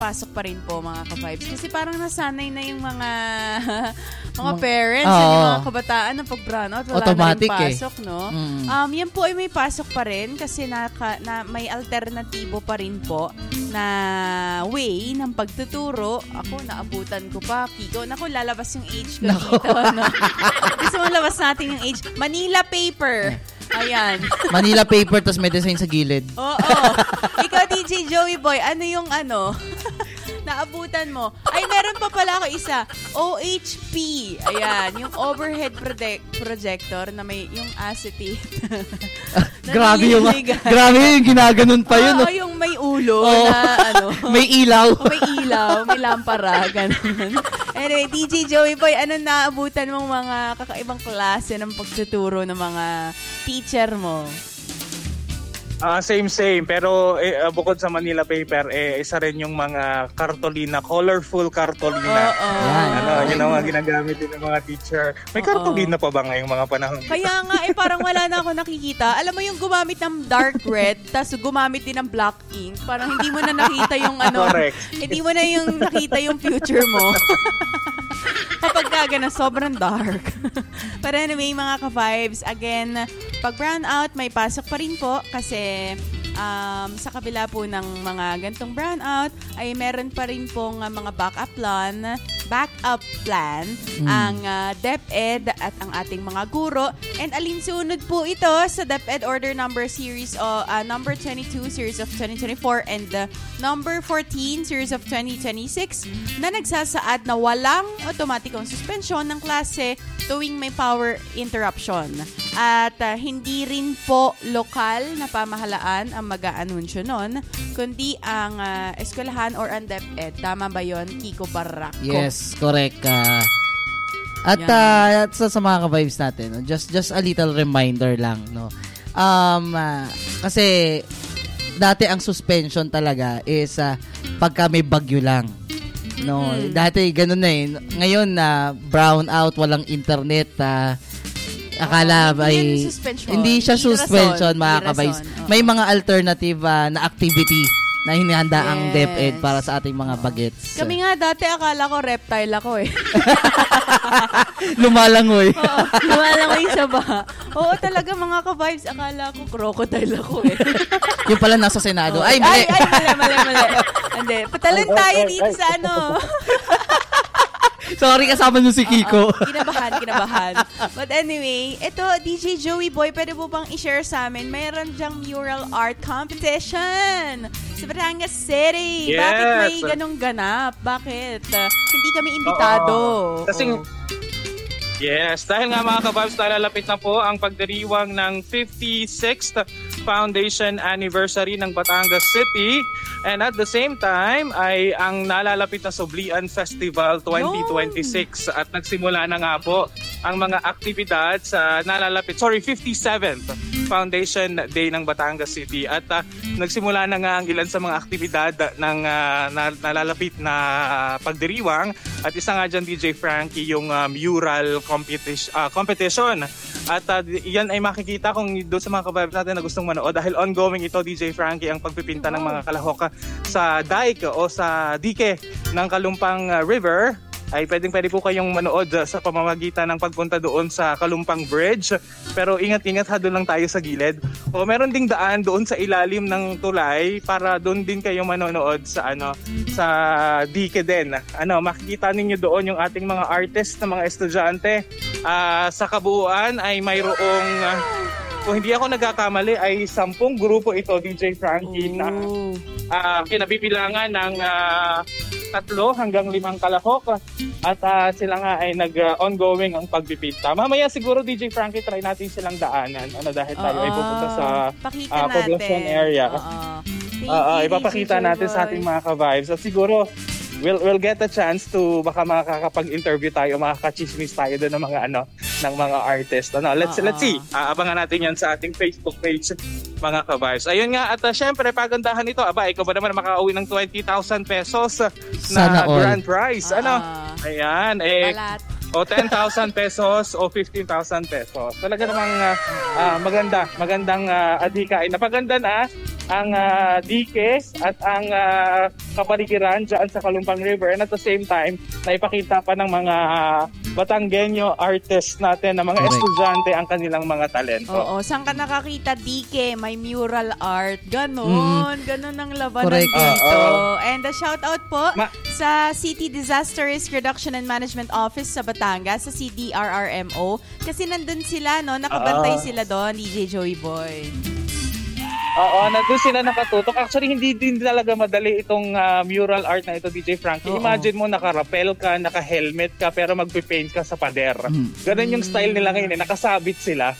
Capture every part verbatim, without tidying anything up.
pasok pa rin po mga ka-vibes. Kasi parang nasanay na yung mga mga parents oh. at yung mga kabataan na pag-brownout. Wala automatic na rin pasok, eh. no? Mm. Um, yan po ay may pasok pa rin kasi naka, na, may alternatibo pa rin po na way ng pagtuturo. Ako, naabutan ko pa. Kiko, naku, lalabas yung age ko dito. No? Gusto mo labas natin yung age. Manila paper. Ayan. Manila paper, tas may design sa gilid. Oo. Oh, ikaw, D J Joey Boy, ano yung ano? Naabutan mo. Ay, meron pa pala ako isa. O H P. Ayan, yung overhead project- projector na may yung acetate. Grabe yung, grabe yung ginaganon pa yun. Oo, oh, yung may ulo oh. na ano. May ilaw. Oh, may ilaw, may lampara, ganun. Anyway, D J Joey Boy, ano naabutan mong mga kakaibang klase ng pagtuturo ng mga teacher mo? Ah, uh, same same pero eh, uh, bukod sa Manila paper eh isa rin yung mga kartolina, colorful kartolina. Oh, oh. Ano, yun ang mga ginagamit din ng mga teacher. May kartolina pa ba ngayong mga panahon? Kaya nga eh parang wala na ako nakikita. Alam mo yung gumamit ng dark red, tas gumamit din ng black ink. Parang hindi mo na nakita yung ano. Correct. Hindi mo na yung nakita yung future mo. Kapag kaga na sobrang dark. Pero anyway, mga ka-vibes, again, pag brown out, may pasok pa rin po kasi um, sa kabila po ng mga gantong brown out, ay meron pa rin pong uh, mga backup plan, backup plan, mm. ang uh, DepEd at ang ating mga guro. And alinsunod po ito sa DepEd Order Number Series o uh, Number twenty-two Series of twenty twenty-four and uh, Number fourteen Series of twenty twenty-six na nagsasaad na walang otomatikong suspensyon ng klase tuwing may power interruption. At uh, hindi rin po lokal na pamahalaan ang mag-aanunsyo nun, kundi ang uh, eskwelahan or ang DepEd. Tama ba yun, Kiko Barraco? Yes, correct. Uh, at uh, at sa, sa mga ka-vibes natin, no? just just a little reminder lang. No? Um, uh, kasi dati ang suspension talaga is uh, pagka may bagyo lang. No, mm-hmm. Dati ganun na eh. Ngayon na uh, brown out, walang internet, uh, akala oh, ay hindi siya hindi suspension, rason, mga hindi kabays. rason. May mga alternative uh, na activity na hinihanda yes. ang DepEd para sa ating mga bagets. Kami nga dati akala ko reptile ako eh. Lumalangoy. Oo, lumalangoy sa baha. Oo, talaga mga ka-vibes, akala ko crocodile ako eh. Yung pala nasa Senado. Oh, ay, mali. Ay, ay, mali, mali, mali. Hindi, patalon tayo dito sa ano. Sorry, kasama nyo si Kiko. Uh-oh. Kinabahan, kinabahan. But anyway, ito, D J Joey Boy, pwede po bang i-share sa amin? Mayroon dyang mural art competition sa Batangas City. Yes. Bakit may ganong ganap? Bakit? Uh, hindi kami imbitado. Oo. Kasing, yes, dahil nga mga kababs, lalapit na po ang pagdiriwang ng fifty-sixth Foundation Anniversary ng Batangas City. And at the same time, ay ang nalalapit na Sublian Festival twenty twenty-six. No. At nagsimula na nga po ang mga aktibidad sa nalalapit, sorry, fifty-seventh Foundation Day ng Batangas City. At uh, nagsimula na nga ang ilan sa mga aktibidad ng uh, na, nalalapit na uh, pagdiriwang. At isa nga dyan, D J Frankie, yung uh, mural competition. Uh, competition. At uh, yan ay makikita kung doon sa mga kababs natin na gustong manood dahil ongoing ito, D J Frankie, ang pagpipinta ng mga kalahok sa dike o sa dike ng Kalumpang River. Ay pwedeng pwede po kayong manood sa pamamagitan ng pagpunta doon sa Kalumpang Bridge. Pero ingat-ingat ha, doon lang tayo sa gilid. O meron ding daan doon sa ilalim ng tulay para doon din kayong manonood sa ano sa dike din. Ano, makikita ninyo doon yung ating mga artist na mga estudyante. Uh, sa kabuuan ay mayroong uh, kung hindi ako nagkakamali ay sampung grupo ito, D J Frankie, na uh, kinabibilangan ng uh, tatlo hanggang limang kalahok at uh, sila nga ay nag-ongoing uh, ang pagpipinta. Mamaya siguro, D J Frankie, try natin silang daanan ano, dahil tayo uh, ay pupunta sa uh, poblacion area. Uh, uh, ipapakita natin sa ating mga ka-vibes. At siguro, we'll we'll get a chance to baka makakapag-interview tayo, makaka-chismis tayo doon ng mga ano ng mga artist. Ano, let's uh-huh. let's see. Uh, abangan natin 'yan sa ating Facebook page, mga ka-vibes. Ayun nga, at uh, syempre pagandahan nito. Aba, ikaw ba naman makakauwi ng twenty thousand pesos na grand prize? Uh-huh. Ano? Ayan, eh Balat. O ten thousand pesos o fifteen thousand pesos. Talaga namang uh, uh, maganda, magandang uh, adhikain. Napaganda na ang uh, dikes at ang uh, kapaligiran dyan sa Kalumpang River, and at the same time naipakita pa ng mga uh, Batanggenyo artists natin na mga Correct. estudyante ang kanilang mga talento. Oo, saan ka nakakita, D K? May mural art. Ganon. Mm. Ganon ang labanan Correct. dito. Uh, uh, and a shout out po Ma- sa City Disaster Risk Reduction and Management Office sa Batangas, sa C D R R M O. Kasi nandun sila, no? Nakabantay uh, sila doon, D J Joey Boy. Oo, nandun sila nakatutok. Actually, hindi din talaga madali itong uh, mural art na ito, D J Frankie. Oo. Imagine mo, naka-rappel ka, naka-helmet ka, pero magpipaint ka sa pader. Mm. Ganun yung style nila ngayon, eh. Nakasabit sila.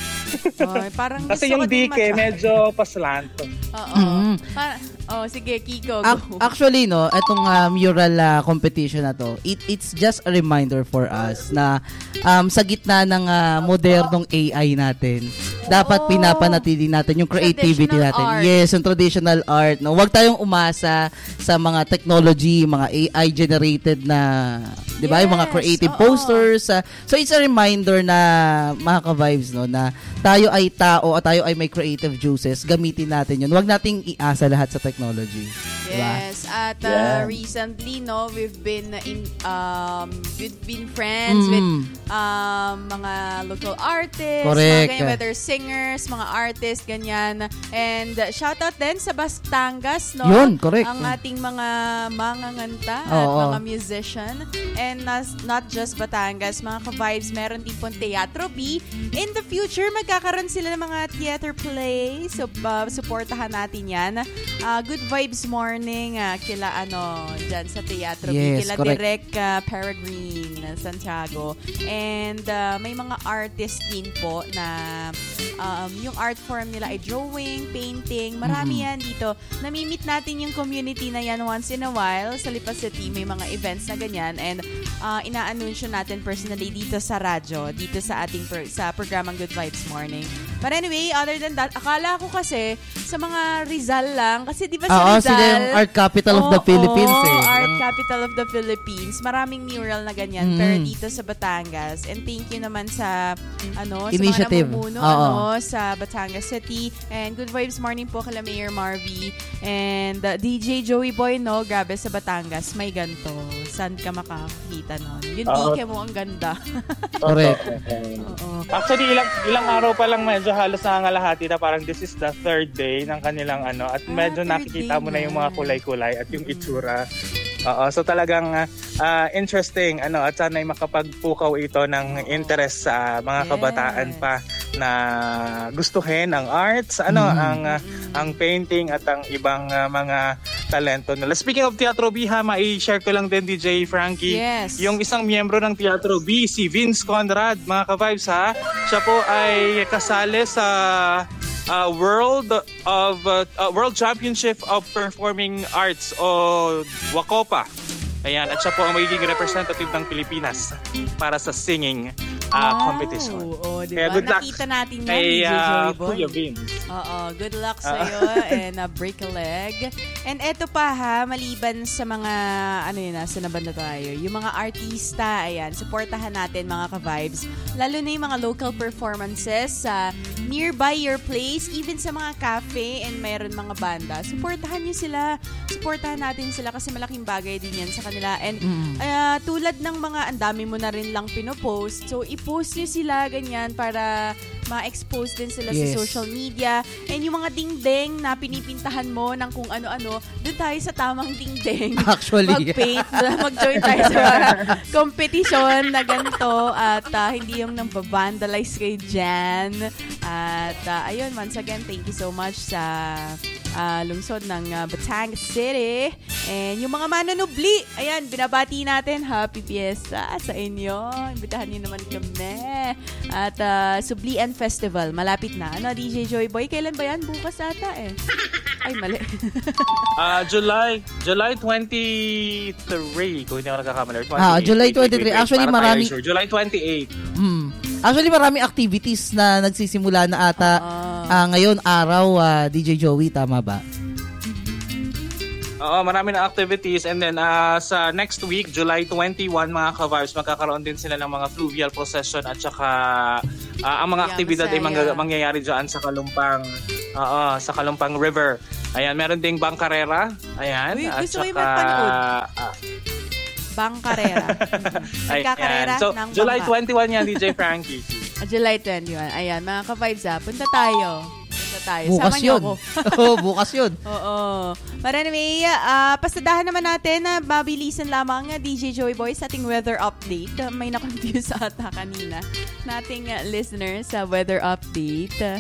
Ay, parang kasi yung D K, medyo paslant. Oo. Mm-hmm. Para, oh, sige, Kiko. Go. A- actually, no, itong uh, mural uh, competition na to, it, it's just a reminder for us na um, sa gitna ng uh, modernong A I natin, dapat pinapanatili natin yung creativity natin. Art. Yes, yung traditional art. No? Huwag tayong umasa sa mga technology, mga A I generated na, di ba, yes, yung mga creative oo. posters. Uh, so it's a reminder na, mga ka-vibes, no, na tayo ay tao at tayo ay may creative juices, gamitin natin yun. Huwag nating iasa lahat sa technology. Yes, diba? At uh, yeah. recently, no, we've been in um we've been friends mm. with um mga local artists, correct, mga ganyan, whether singers, mga artists, ganyan. And uh, shout out din sa Batangas, no? Yun, correct. Ang ating mga manganganta oh, at oh. mga musician. And uh, not just Batangas, mga ka-vibes, meron din pong Teatro B. In the future, magkakaroon sila ng mga theater play. So, uh, supportahan natin yan. Uh, good vibes morning uh, kila ano, dyan sa Teatro B. Yes, kila correct. Direk uh, Peregrine Santiago. And uh, may mga artists din po na um, yung art form nila ay drawing, painting. Marami mm-hmm. yan dito. Namimit natin yung community na yan once in a while. Sa Lipa City, may mga events na ganyan. And uh, ina-anunsyo natin personally dito sa radyo, dito sa ating per- sa programang Good Vibes Morning. But anyway, other than that, akala ko kasi sa mga Rizal lang. Kasi di ba sa Oo, Rizal? sila yung art capital of the oh, Philippines oh, eh. art capital of the Philippines. Maraming mural na ganyan. Mm. Pero dito sa Batangas. And thank you naman sa ano, initiative. Sa mga namumuno Oo. ano, sa Batangas City. And Good Vibes Morning po kala Mayor Marvy. And uh, D J Joey Boy, no? Grabe sa Batangas. May ganito. Saan ka makakita nun? Yung uh, D K mo ang ganda. Correct. Oo. Actually, ilang ilang araw pa lang medyo halos nangangalahati na parang this is the third day ng kanilang ano at medyo ah, nakikita mo na yung mga kulay-kulay at yung itsura. Oo, so talagang uh, interesting ano at sana ay makapagpukaw ito ng interest sa mga yes. kabataan pa na gustuhin ang arts, ano mm. ang uh, ang painting at ang ibang uh, mga talento nila. Speaking of Teatro B, ha, mai-share ko lang din D J Frankie. Yes. Yung isang miyembro ng Teatro B, si Vince Conrad, mga ka-vibes ha. Siya po ay kasali sa Uh, World of uh, uh, World Championship of Performing Arts o WACOPA. Ayan, at siya po ang magiging representative ng Pilipinas para sa singing uh, wow. competition. Oo, diba? Kaya good luck. Nakita natin yan, kay, D J uh, Joey Boy. Oo, good luck sa'yo uh. and uh, break a leg. And eto pa ha, maliban sa mga, ano yun, nasa na banda tayo, yung mga artista, ayan, supportahan natin mga ka-vibes. Lalo na yung mga local performances sa uh, nearby your place, even sa mga cafe and mayroon mga banda. Supportahan nyo sila. Supportahan natin sila kasi malaking bagay din yan sa kanila. And mm. uh, tulad ng mga, ang dami mo na rin lang pinopost, so i-post nyo sila ganyan para ma-expose din sila yes. sa social media. And yung mga dingding na pinipintahan mo ng kung ano-ano, doon tayo sa tamang dingding. Actually. Mag-paint, mag-join tayo sa competition na ganito at uh, hindi yung nang vandalize kay Jan. At uh, ayun, once again, thank you so much sa uh, lungsod ng uh, Batangas City. And yung mga manunubli, ayan, binabati natin. Happy Fiesta sa inyo. Imbitahan niyo naman kami. At uh, Sublian Festival, malapit na. Ano, D J Joey Boy? Kailan ba yan? Bukas ata eh. Ay, mali. uh, July July twenty-three, kung hindi ako nagkakamali. Ah, July twenty-three. Actually, marami... Sure. July twenty-eight. Hmm. Actually, marami activities na nagsisimula na ata uh, uh, ngayon araw, uh, D J Joey, tama ba? Oo, marami na activities. And then uh, sa next week, July twenty-first, mga ka-vibes, magkakaroon din sila ng mga fluvial procession at saka uh, ang mga yeah, aktibidad masaya. ay mang- mangyayari dyan sa Kalumpang. Oo, sa Kalumpang River. Ayan, meron ding Bangkarera. Ayan. Uy, at gusto ko yung saka, mapanood. ah, Bangkarera. Nagkakarera so, ng July bangka. twenty-one yan, D J Frankie. Ah, July twenty-one. Ayan, mga ka-vibes ah. Punta tayo. Punta tayo. Bukas Sama niyo yun. ako. Oo, bukas yun. Oo. But anyway, uh, pasadahan naman natin na mabilisan lamang uh, D J Joey Boy sa ating weather update. Uh, may na-confuse ata kanina nating uh, listeners sa weather update. Uh,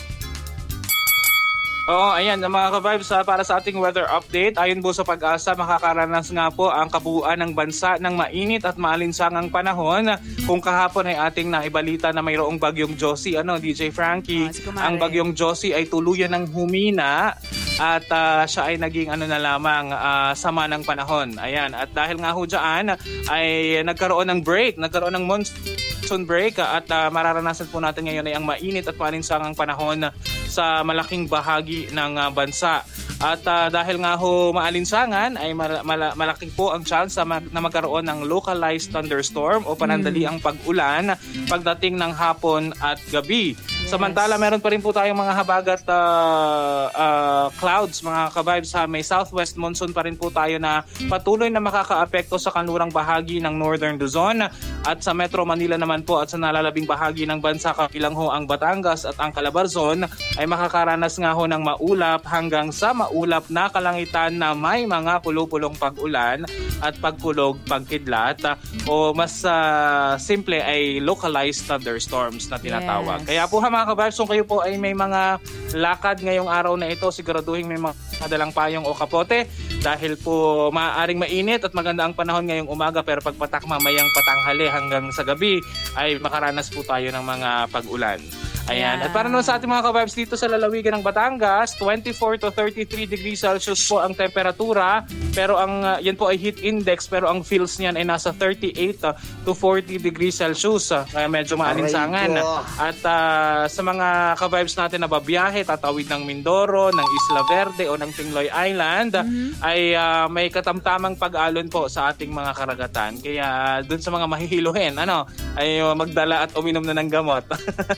Oo, ayan, mga ka-vibes, ha, para sa ating weather update, ayon po sa Pag-asa, makakaranas nga po ang kabuuan ng bansa ng mainit at maalinsangang panahon. Kung kahapon ay ating naibalita na mayroong bagyong Josie, ano, D J Frankie, Oh, si Kumare. ang bagyong Josie ay tuluyan ng humina at uh, siya ay naging ano na lamang uh, sama ng panahon. Ayan, at dahil nga ho dyan, ay nagkaroon ng break, nagkaroon ng monsoon break at uh, mararanasan po natin ngayon ay ang mainit at maalinsangang panahon sa malaking bahagi ng uh, bansa. At uh, dahil nga ho maalinsangan ay mal- mal- malaki po ang chance ma- na magkaroon ng localized thunderstorm o panandali ang pag-ulan pagdating ng hapon at gabi. Yes. Samantala, meron pa rin po tayong mga habagat uh, uh, clouds, mga ka-vibes, ha. May southwest monsoon pa rin po tayo na patuloy na makakaapekto sa kanlurang bahagi ng Northern Luzon at sa Metro Manila naman po at sa nalalabing bahagi ng bansa kabilang ho ang Batangas at ang Calabarzon ay makakaranas nga ho ng maulap hanggang sa maulap na kalangitan na may mga pulupulong pag-ulan at pagkulog, pagkidlat o mas uh, simple ay localized thunderstorms na tinatawag. Yes. Kaya po ha, mga ka-vibes, kung kayo po ay may mga lakad ngayong araw na ito, siguraduhin may mga dalang payong o kapote dahil po maaaring mainit at maganda ang panahon ngayong umaga, pero pagpatak mamayang patanghali hanggang sa gabi ay makaranas po tayo ng mga pag-ulan. Ayan. Yeah. At para naman sa ating mga ka-vibes dito sa lalawigan ng Batangas, twenty-four to thirty-three degrees Celsius po ang temperatura, pero ang uh, yan po ay heat index, pero ang feels niyan ay nasa thirty-eight to forty degrees Celsius. Uh, kaya medyo maalinsangan. At uh, sa mga ka-vibes natin na babiyahe, tatawid ng Mindoro, ng Isla Verde o ng Tingloy Island, mm-hmm. ay uh, may katamtamang pag-alon po sa ating mga karagatan. Kaya dun sa mga mahihiluhin, ano, ay uh, magdala at uminom na ng gamot.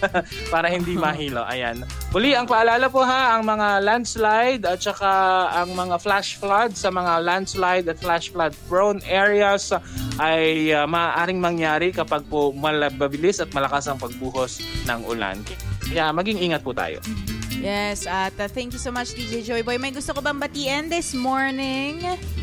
Para hindi mahilo. Ayan. Muli, ang paalala po ha, ang mga landslide at saka ang mga flash flood sa mga landslide at flash flood prone areas ay uh, maaaring mangyari kapag po malabilis at malakas ang pagbuhos ng ulan. Kaya maging ingat po tayo. yes, at uh, thank you so much D J Joey Boy. May gusto ko bang batiin this morning?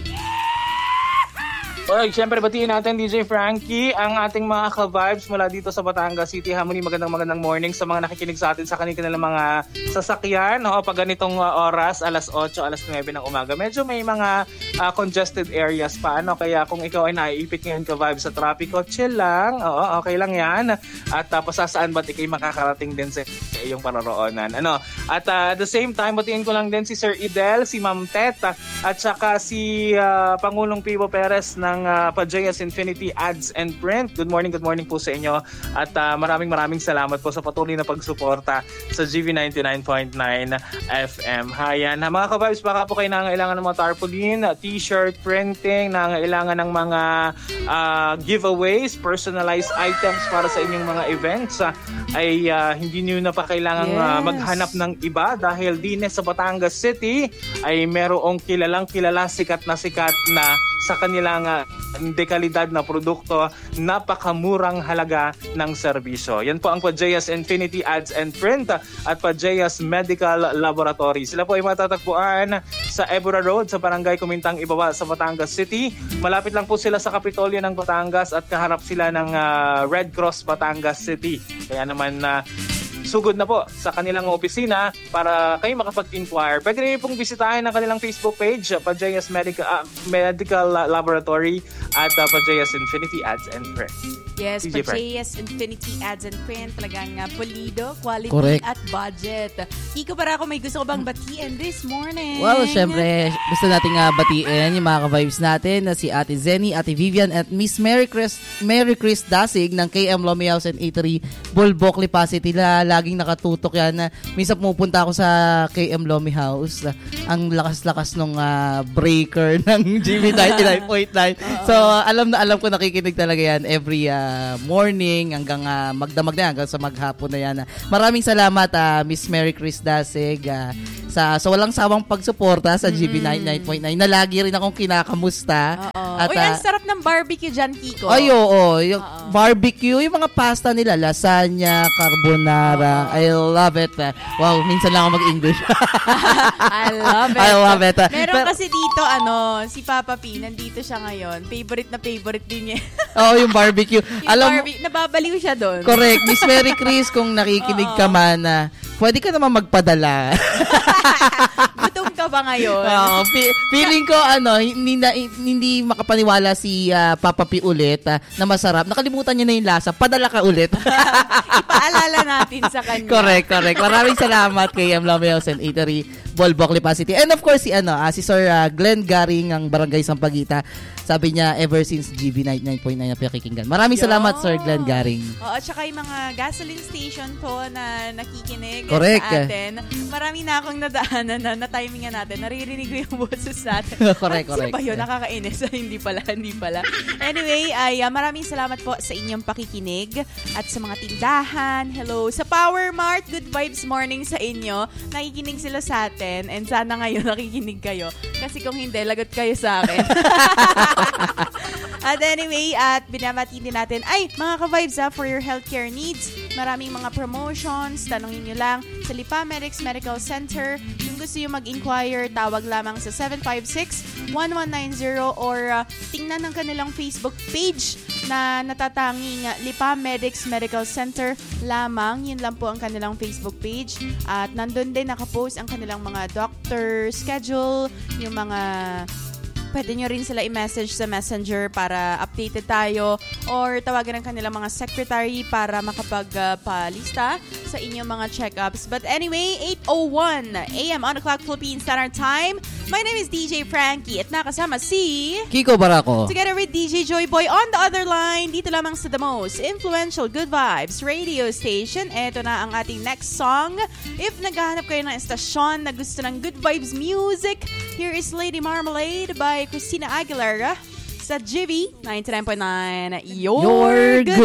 Alright, syempre batiin natin D J Frankie ang ating mga ka-vibes mula dito sa Batangas City. Hamuni, magandang magandang morning sa mga nakikinig sa atin sa kanilang mga sasakyan. No? Pag ganitong uh, oras, alas otso, alas nuwebe ng umaga, medyo may mga uh, congested areas pa. Ano? Kaya kung ikaw ay naiipit ngayon ka-vibes sa trapiko, chill lang. Oo, okay lang yan. At uh, pasasaan ba't ikay makakarating din sa iyong paroroonan. Ano? At uh, at the same time, batiin ko lang din si Sir Idel, si Ma'am Teta, at saka si uh, Pangulong Pivo Perez ng ng uh, Pajayas Infinity Ads and Print. Good morning, good morning po sa inyo. At uh, maraming maraming salamat po sa patuloy na pagsuporta sa G V ninety-nine point nine F M. Hayan. Mga ka-vibes, baka po kayo nangailangan ng mga tarpaulin, t-shirt printing, nangailangan ng mga uh, giveaways, personalized items para sa inyong mga events, uh, ay uh, hindi nyo na pa kailangan yes. uh, maghanap ng iba dahil din sa Batangas City ay merong kilalang kilala, sikat na sikat na sa kanilang uh, dekalidad na produkto, napakamurang halaga ng serbisyo. Yan po ang Pajayas Infinity Ads and Print at Pajayas Medical Laboratory. Sila po ay matatagpuan sa Ebura Road sa Barangay Kumintang Ibaba sa Batangas City. Malapit lang po sila sa Kapitolyo ng Batangas at kaharap sila ng uh, Red Cross Batangas City. Kaya naman na uh, sugod na po sa kanilang opisina para kayo makapag-inquire. Pwede rin pong bisitahin ang kanilang Facebook page, Pajayas Medical, uh, Medical Laboratory at uh, Pajayas Infinity Ads and Print. Yes, D J Pajayas Infinity Ads and Print. Talagang uh, polido, quality Correct. at budget. Iko, para ako may gusto ko bang batiin this morning? Well, syempre, gusto nating uh, batiin yung mga ka-vibes natin na si Ate Zenny, Ate Vivian at Miss Mary Chris, Mary Chris Dasig ng K M Lomi House and Eatery, Bulbok, Lipa City. Laging nakatutok yan. Na minsan pumupunta ako sa K M Lomi House. Ang lakas-lakas nung uh, breaker ng G V ninety-nine point nine. So, alam na alam ko nakikinig talaga yan every uh, morning hanggang uh, magdamag na yan, hanggang sa maghapon na yan. Maraming salamat, uh, Miss Mary Chris Dasig, uh, sa, sa walang sawang pagsuporta sa G B ninety-nine point nine na lagi rin akong kinakamusta. Oo. At, Uy, ang uh, sarap ng barbecue dyan, Kiko. Ay, oo. Yung Oo. barbecue, yung mga pasta nila, lasagna, carbonara. I love it. Wow, minsan lang ako mag-English. I love it. I love it. Meron Pero- kasi dito, ano, si Papa P, nandito siya ngayon. Favorite na favorite din niya. Oo, yung barbecue. Yung Alam mo, barbe- nababaliw siya doon. correct. Miss Mary Chris, kung nakikinig ka man, uh, pwede ka naman magpadala. Gutom ka ba ngayon? Oo, fe- feeling ko, ano, hindi, na, hindi makapaniwala si uh, Papa P ulit uh, na masarap. Nakalimutan niya na yung lasa. Padala ka ulit. Ipaalala natin sa kanya. Correct, correct. Maraming salamat kay M. Lameos and Eatery, Bolboc, Lipa City. And of course, si, ano, uh, si Sir uh, Glenn Garing, ang Barangay Sampaguita. Sabi niya, ever since G B ninety-nine point nine na pinakikinggan. Maraming Yo. salamat, Sir Glenn Garing. Oo, at saka yung mga gasoline station po na nakikinig Correct. sa atin. Marami na akong nadaanan na na-timingan natin. Naririnig ko yung boses natin. Correct, Sino correct. ba yun? Nakakainis. hindi pala, hindi pala. Anyway, ay uh, maraming salamat po sa inyong pakikinig at sa mga tindahan. Hello. Sa Power Mart, good vibes morning sa inyo. Nakikinig sila sa atin and sana ngayon nakikinig kayo. Kasi kung hindi, lagot kayo sa akin. At anyway, at binabati din natin, ay, mga ka-vibes ha, for your healthcare needs, maraming mga promotions, tanongin nyo lang sa Lipa Medics Medical Center. Kung gusto nyo mag-inquire, tawag lamang sa seven five six, one one nine zero or uh, tingnan ng kanilang Facebook page na natatanging uh, Lipa Medics Medical Center lamang. Yun lang po ang kanilang Facebook page. At nandun din nakapost ang kanilang mga doctor schedule, yung mga pwede nyo rin sila i-message sa Messenger para updated tayo or tawagan ng kanilang mga secretary para makapagpalista uh, sa inyong mga check-ups. But anyway, eight oh one a m on the clock, Philippine Standard Time. My name is D J Frankie at nakasama si Kiko Barako. together with D J Joy Boy on the other line. Dito lamang sa the most influential Good Vibes radio station. Ito na ang ating next song. If naghahanap kayo ng estasyon na gusto ng Good Vibes music, here is Lady Marmalade by Christina Aguilera sa G B ninety-nine point nine. Your, Your Good